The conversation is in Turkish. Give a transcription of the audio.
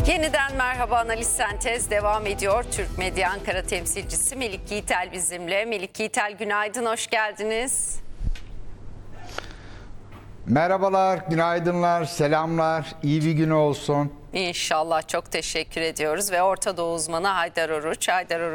Yeniden merhaba, Analiz Sentez devam ediyor. Türk Medya Ankara temsilcisi Melik Yiğitel bizimle. Melik Yiğitel, günaydın, hoş geldiniz. Merhabalar, günaydınlar, selamlar, iyi bir gün olsun. İnşallah, çok teşekkür ediyoruz ve Orta Doğu uzmanı Haydar Oruç.